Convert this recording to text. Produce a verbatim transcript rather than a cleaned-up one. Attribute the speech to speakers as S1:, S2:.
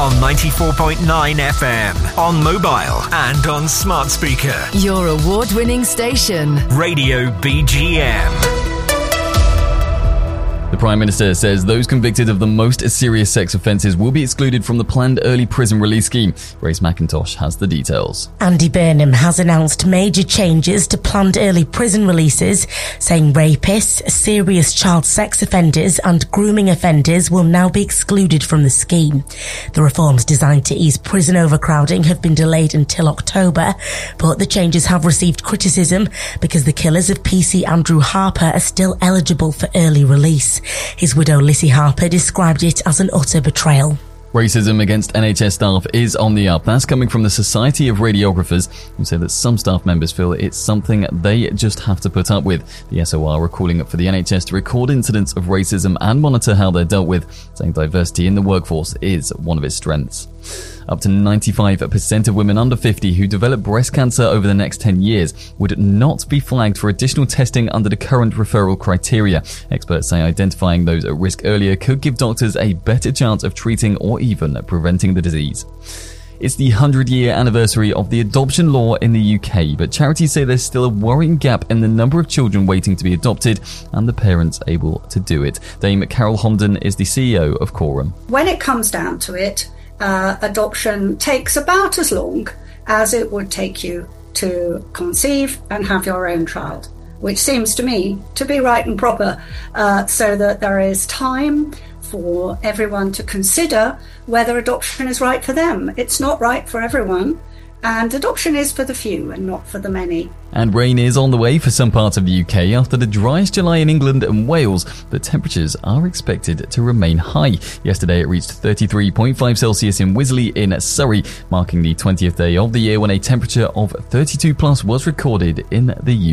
S1: on ninety-four point nine F M, on mobile and on smart speaker.
S2: Your award-winning station.
S1: Radio B G M.
S3: The Prime Minister says those convicted of the most serious sex offences will be excluded from the planned early prison release scheme. Grace McIntosh has the details.
S4: Andy Burnham has announced major changes to planned early prison releases, saying rapists, serious child sex offenders and grooming offenders will now be excluded from the scheme. The reforms designed to ease prison overcrowding have been delayed until October, but the changes have received criticism because the killers of P C Andrew Harper are still eligible for early release. His widow Lissy Harper described it as an utter betrayal.
S3: Racism against N H S staff is on the up. That's coming from the Society of Radiographers, who say that some staff members feel it's something they just have to put up with. The S O R are calling for the N H S to record incidents of racism and monitor how they're dealt with, saying diversity in the workforce is one of its strengths. Up to ninety-five percent of women under fifty who develop breast cancer over the next ten years would not be flagged for additional testing under the current referral criteria. Experts say identifying those at risk earlier could give doctors a better chance of treating or even preventing the disease. It's the hundred-year anniversary of the adoption law in the U K, but charities say there's still a worrying gap in the number of children waiting to be adopted and the parents able to do it. Dame Carol Homden is the C E O of Quorum.
S5: When it comes down to it, Uh, adoption takes about as long as it would take you to conceive and have your own child, which seems to me to be right and proper, uh, so that there is time for everyone to consider whether adoption is right for them. It's not right for everyone, and adoption is for the few and not for the many.
S3: And rain is on the way for some parts of the U K. After the driest July in England and Wales, the temperatures are expected to remain high. Yesterday it reached thirty-three point five Celsius in Wisley in Surrey, marking the twentieth day of the year when a temperature of thirty-two plus was recorded in the U K.